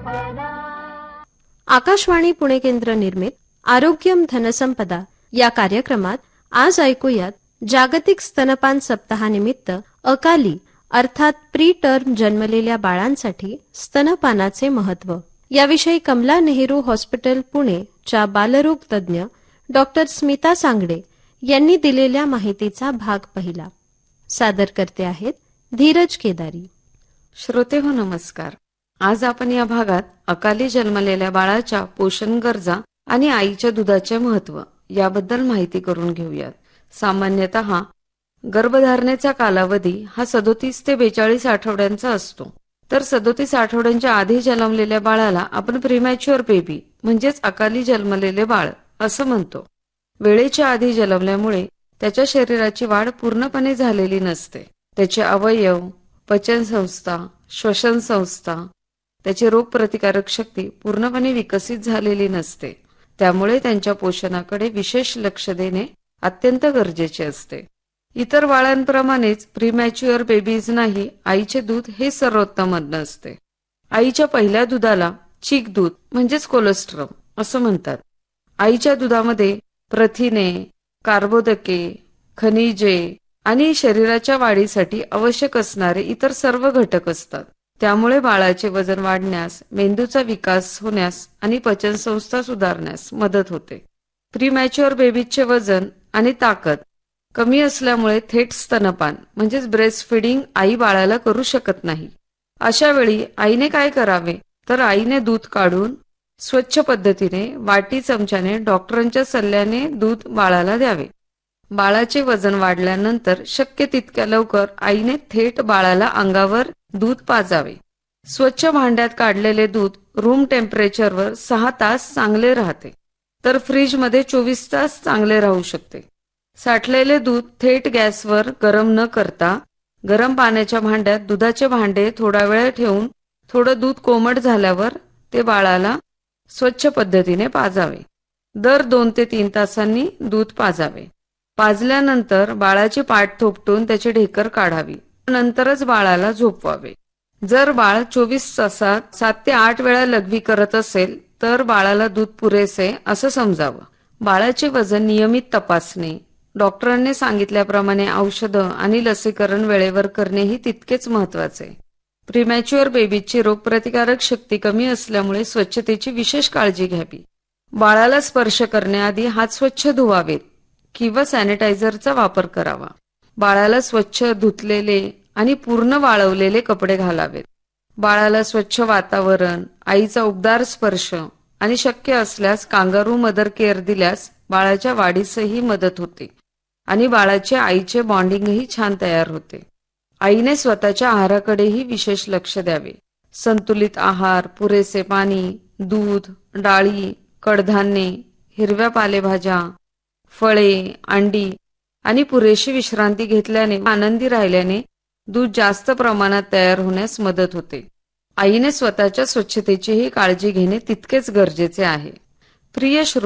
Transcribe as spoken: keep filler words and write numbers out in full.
आकाशवाणी पुणे केंद्र निर्मित आरोग्यम धनसंपदा या कार्यक्रमात आज ऐकूयात जागतिक स्तनपान सप्ताहानिमित्त अकाली अर्थात प्री टर्म जन्मलेल्या बाळांसाठी स्तनपानाचे महत्त्व याविषयी कमला नेहरू हॉस्पिटल पुणे च्या बालरोग तज्ज्ञ डॉक्टर स्मिता सांगडे यांनी दिलेल्या माहितीचा भाग पहिला. सादर करते आहेत धीरज केदारी. श्रोते हो नमस्कार. आज आपण या भागात अकाली जन्मलेल्या बाळाच्या पोषण गरजा आणि आईच्या दुधाचे महत्त्व याबद्दल माहिती करून घेऊयात. सामान्यतः गर्भधारणेचा कालावधी हा सदोतीस ते बेचाळीस आठवड्यांचा असतो. तर सदोतीस आठवड्यांच्या आधी जन्मलेल्या बाळाला आपण प्रीमॅच्युअर बेबी म्हणजेच अकाली जन्मलेले बाळ असं म्हणतो. वेळेच्या आधी जन्मल्यामुळे त्याच्या शरीराची वाढ पूर्णपणे झालेली नसते. त्याचे अवयव, पचनसंस्था, श्वसन संस्था, त्याची रोगप्रतिकारक शक्ती पूर्णपणे विकसित झालेली नसते. त्यामुळे त्यांच्या पोषणाकडे विशेष लक्ष देणे अत्यंत गरजेचे असते. इतर बाळांप्रमाणेच प्रीमॅच्युअर बेबीजनाही आईचे दूध हे सर्वोत्तम अन्न असते. आईच्या पहिल्या दुधाला चीक दूध म्हणजेच कोलेस्ट्रॉल असं म्हणतात. आईच्या दुधामध्ये प्रथिने, कार्बोदके, खनिजे आणि शरीराच्या वाढीसाठी आवश्यक असणारे इतर सर्व घटक असतात. त्यामुळे बाळाचे वजन वाढण्यास, मेंदूचा विकास होण्यास आणि पचनसंस्था सुधारण्यास मदत होते. प्रीमॅच्युअर बेबीचे वजन आणि ताकद कमी असल्यामुळे थेट स्तनपान म्हणजेच ब्रेस्ट फीडिंग आई बाळाला करू शकत नाही. अशा वेळी आईने काय करावे तर आईने दूध काढून स्वच्छ पद्धतीने वाटी चमच्याने डॉक्टरांच्या सल्ल्याने दूध बाळाला द्यावे. बाळाचे वजन वाढल्यानंतर शक्य तितक्या लवकर आईने थेट बाळाला अंगावर दूध पाजावे. स्वच्छ भांड्यात काढलेले दूध रूम टेम्परेचरवर सहा तास चांगले राहते, तर फ्रीजमध्ये चोवीस तास चांगले राहू शकते. साठलेले दूध थेट गॅसवर गरम न करता गरम पाण्याच्या भांड्यात दुधाचे भांडे थोडा वेळ ठेवून थोडं दूध कोमट झाल्यावर ते बाळाला स्वच्छ पद्धतीने पाजावे. दर दोन ते तीन तासांनी दूध पाजावे. पाजल्यानंतर बाळाची पाठ थोपटून त्याची ढेकर काढावी. नंतरच बाळाला झोपवावे. जर बाळ चोवीस तासात सात ते आठ वेळा लघवी करत असेल तर बाळाला दूध पुरेसे असं समजावं. बाळाचे वजन नियमित तपासणे, डॉक्टरांनी सांगितल्याप्रमाणे औषधं आणि लसीकरण वेळेवर करणे ही तितकेच महत्वाचे. प्रीमॅच्युअर बेबीची रोगप्रतिकारक शक्ती कमी असल्यामुळे स्वच्छतेची विशेष काळजी घ्यावी. बाळाला स्पर्श करण्याआधी हात स्वच्छ धुवावेत किंवा सॅनिटायझरचा वापर करावा. बाळाला स्वच्छ धुतलेले आणि पूर्ण वाळवलेले कपडे घालावेत. बाळाला स्वच्छ वातावरण, आईचा उबदार स्पर्श आणि शक्य असल्यास कांगारू मदर केअर दिल्यास बाळाच्या वाढीसही मदत होते आणि बाळाचे आईचे बॉन्डिंगही छान तयार होते. आईने स्वतःच्या आहाराकडेही विशेष लक्ष द्यावे. संतुलित आहार, पुरेसे पाणी, दूध, डाळी, कडधान्ये, हिरव्या पालेभाज्या, फळे, अंडी आणि पुरेशी विश्रांती घेतल्याने आनंदी राहिल्याने दूध जास्त प्रमाणात तयार होण्यास मदत होते. आईने स्वतःच्या स्वच्छतेचीही काळजी घेणे तितकेच गरजेचे आहे. प्रिय श्रोते